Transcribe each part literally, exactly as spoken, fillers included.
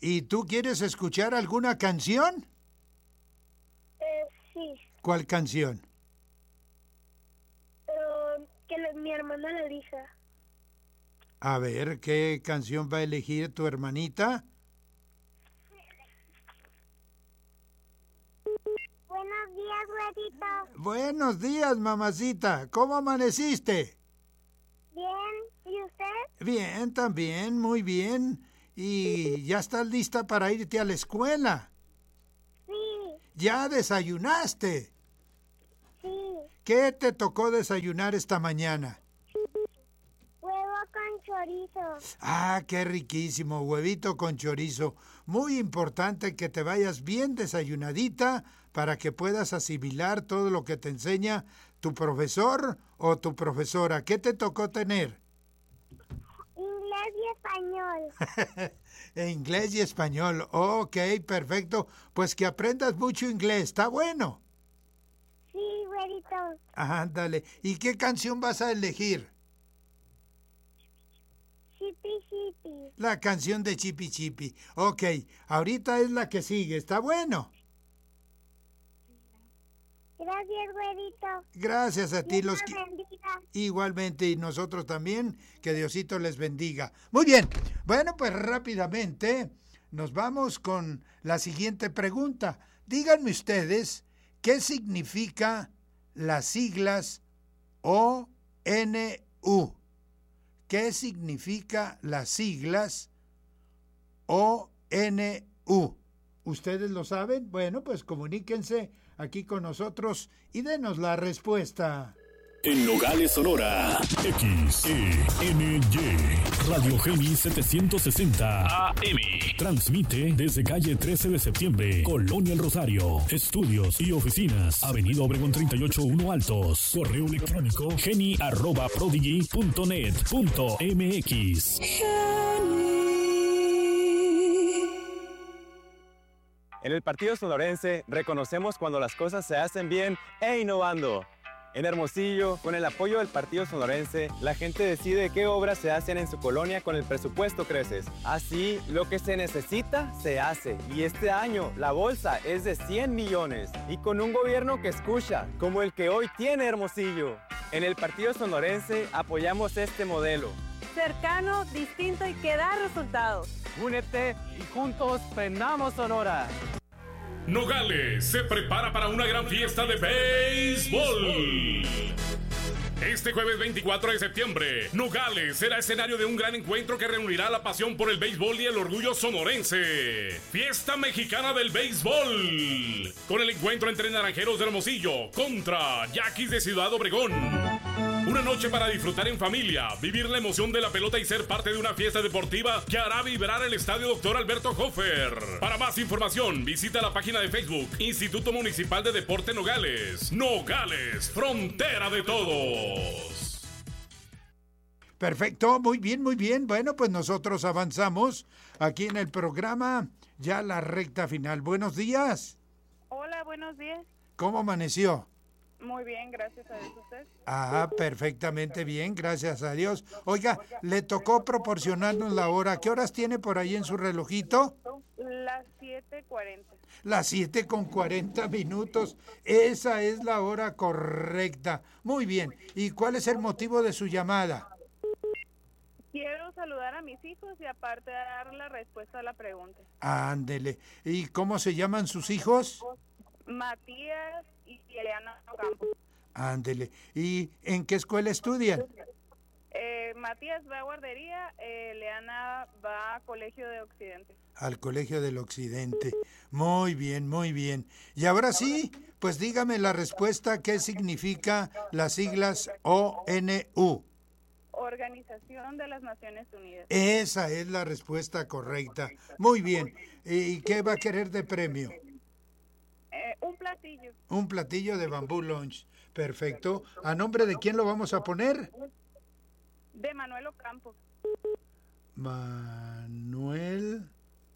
¿Y tú quieres escuchar alguna canción? Eh, sí. ¿Cuál canción? Pero que le- mi hermana la elija. A ver, ¿qué canción va a elegir tu hermanita? Buenos días, güerito. Buenos días, mamacita. ¿Cómo amaneciste? Bien, ¿y usted? Bien, también, muy bien. ¿Y ya estás lista para irte a la escuela? Sí, ¿Ya desayunaste? sí. ¿Qué te tocó desayunar esta mañana? Huevo con chorizo. Ah, qué riquísimo, huevito con chorizo. Muy importante que te vayas bien desayunadita para que puedas asimilar todo lo que te enseña tu profesor o tu profesora. ¿Qué te tocó tener? Inglés y español. Inglés y español. Ok, perfecto. Pues que aprendas mucho inglés. ¿Está bueno? Sí, güerito. Ándale. ¿Y qué canción vas a elegir? Chipi, chipi. La canción de Chipi Chipi. Ok, ahorita es la que sigue. ¿Está bueno? Gracias, güerito. Gracias a ti. Dios Los los qui- bendiga. Igualmente, y nosotros también, que Diosito les bendiga. Muy bien, bueno, pues rápidamente nos vamos con la siguiente pregunta. Díganme ustedes, ¿qué significa las siglas O N U? ¿Qué significa las siglas O N U? ¿Ustedes lo saben? Bueno, pues comuníquense aquí con nosotros y denos la respuesta. En Nogales, Sonora, X E N Y, Radio Geni setecientos sesenta A M. Transmite desde calle trece de septiembre, Colonia El Rosario. Estudios y oficinas, Avenida Obregón treinta y ocho uno Altos. Correo electrónico geni arroba prodigy punto net punto m x. En el Partido Sonorense reconocemos cuando las cosas se hacen bien e innovando. En Hermosillo, con el apoyo del Partido Sonorense, la gente decide qué obras se hacen en su colonia con el presupuesto Creces. Así, lo que se necesita, se hace. Y este año, la bolsa es de cien millones. Y con un gobierno que escucha, como el que hoy tiene Hermosillo. En el Partido Sonorense apoyamos este modelo. Cercano, distinto y que da resultados. Únete y juntos prendamos Sonora. Nogales se prepara para una gran fiesta de béisbol. Este jueves veinticuatro de septiembre, Nogales será escenario de un gran encuentro que reunirá la pasión por el béisbol y el orgullo sonorense. Fiesta Mexicana del Béisbol. Con el encuentro entre Naranjeros de Hermosillo contra Yaquis de Ciudad Obregón. Una noche para disfrutar en familia, vivir la emoción de la pelota y ser parte de una fiesta deportiva que hará vibrar el Estadio Doctor Alberto Hofer. Para más información, visita la página de Facebook Instituto Municipal de Deporte Nogales. Nogales, frontera de todos. Perfecto, muy bien, muy bien. Bueno, pues nosotros avanzamos aquí en el programa, ya la recta final. Buenos días. Hola, buenos días. ¿Cómo amaneció? Muy bien, gracias a Dios. ¿Usted? Ah, perfectamente bien, gracias a Dios. Oiga, le tocó proporcionarnos la hora. ¿Qué horas tiene por ahí en su relojito? Las siete cuarenta. Las siete con cuarenta minutos. Esa es la hora correcta. Muy bien. ¿Y cuál es el motivo de su llamada? Quiero saludar a mis hijos y aparte dar la respuesta a la pregunta. Ándele. ¿Y cómo se llaman sus hijos? Matías y Eliana Campos. Ándele. ¿Y en qué escuela estudian? Eh, Matías va a guardería, eh, Eliana va a Colegio de Occidente. Al Colegio del Occidente. Muy bien, muy bien. Y ahora sí, pues dígame la respuesta, ¿qué significa las siglas O N U? Organización de las Naciones Unidas. Esa es la respuesta correcta. Muy bien. ¿Y qué va a querer de premio? Eh, un platillo. Un platillo de bambú lunch. Perfecto. ¿A nombre de quién lo vamos a poner? De Manuel Ocampo. Manuel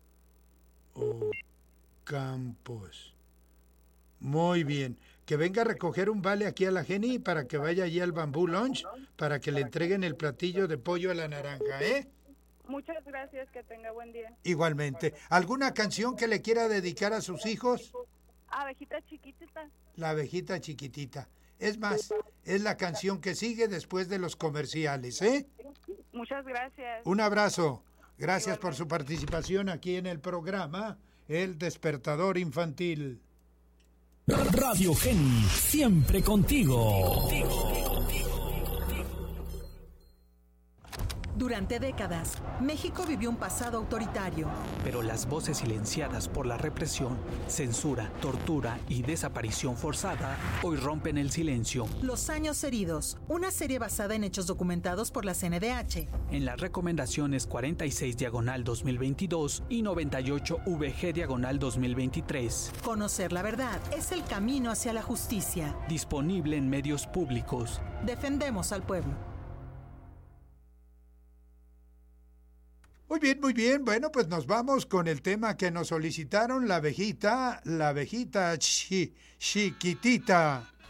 Ocampos. Muy bien. Que venga a recoger un vale aquí a la Geni para que vaya allí al Bambú Lunch para que le entreguen el platillo de pollo a la naranja, ¿eh? Muchas gracias, que tenga buen día. Igualmente. ¿Alguna canción que le quiera dedicar a sus hijos? Abejita chiquitita. La abejita chiquitita. Es más, es la canción que sigue después de los comerciales, ¿eh? Muchas gracias. Un abrazo. Gracias por su participación aquí en el programa El Despertador Infantil. Radio Geni, siempre contigo. Durante décadas, México vivió un pasado autoritario. Pero las voces silenciadas por la represión, censura, tortura y desaparición forzada hoy rompen el silencio. Los años heridos, una serie basada en hechos documentados por la C N D H. En las recomendaciones cuarenta y seis diagonal dos mil veintidós y noventa y ocho V G diagonal dos mil veintitrés. Conocer la verdad es el camino hacia la justicia. Disponible en medios públicos. Defendemos al pueblo. Muy bien, muy bien. Bueno, pues nos vamos con el tema que nos solicitaron, la abejita, la abejita chi, chiquitita.